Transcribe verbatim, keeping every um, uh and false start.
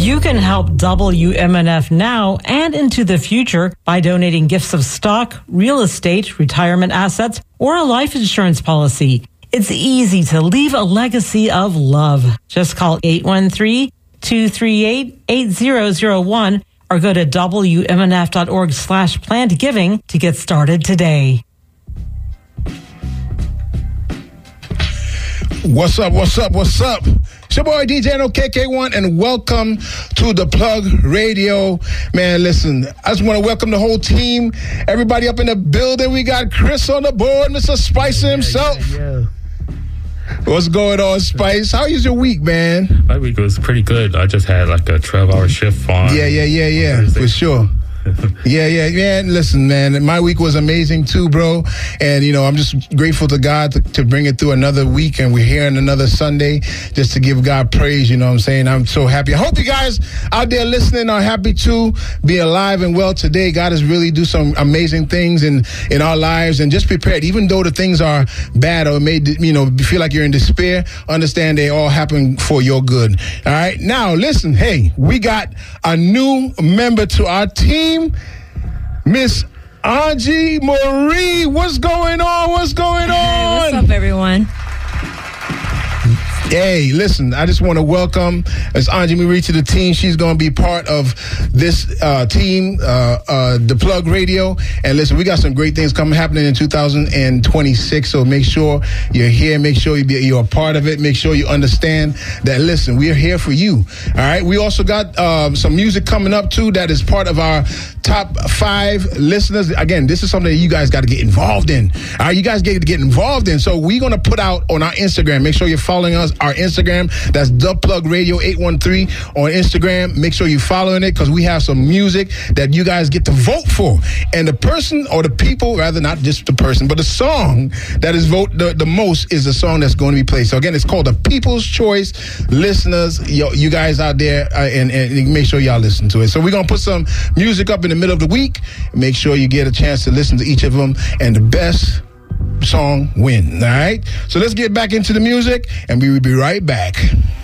You can help W M N F now and into the future by donating gifts of stock, real estate, retirement assets, or a life insurance policy. It's easy to leave a legacy of love. Just call eight one three, two three eight, eight zero zero one or go to W M N F dot org slash planned giving to get started today. What's up, what's up, what's up? It's your boy D J N O K K one, and welcome to The Plug Radio. Man, listen, I just want to welcome the whole team, everybody up in the building. We got Chris on the board, Mister Spice yeah, himself. Yeah, yeah. What's going on, Spice? How was your week, man? My week was pretty good. I just had like a twelve-hour shift on. Yeah, yeah, yeah, yeah, for sure. yeah, yeah, yeah. Listen, man, my week was amazing too, bro. And, you know, I'm just grateful to God to, to bring it through another week. And we're here on another Sunday just to give God praise. You know what I'm saying? I'm so happy. I hope you guys out there listening are happy to be alive and well today. God has really do some amazing things in, in our lives, and just prepared. Even though the things are bad or made, you know, feel like you're in despair, understand they all happen for your good. All right. Now, listen, hey, we got a new member to our team. Miss Angie Marie, what's going on? What's going on? Hey, what's up, everyone? Hey, listen, I just want to welcome Miss Angie Marie to the team. She's going to be part of this uh, team, uh, uh, The Plug Radio. And listen, we got some great things coming happening in two thousand twenty-six. So make sure you're here. Make sure you be, you're a part of it. Make sure you understand that, listen, we're here for you. All right. We also got um, some music coming up, too, that is part of our top five listeners. Again, this is something that you guys got to get involved in. All right. You guys get to get involved in. So we're going to put out on our Instagram. Make sure you're following us. Our Instagram, that's The Plug Radio eight one three on Instagram. Make sure you're following it, because we have some music that you guys get to vote for. And the person, or the people, rather, not just the person, but the song that is vote the, the most is the song that's going to be played. So again, it's called the People's Choice. Listeners, yo, you guys out there, uh, and, and make sure y'all listen to it. So we're going to put some music up in the middle of the week. Make sure you get a chance to listen to each of them, and the best song win. All right, so let's get back into the music, and we will be right back.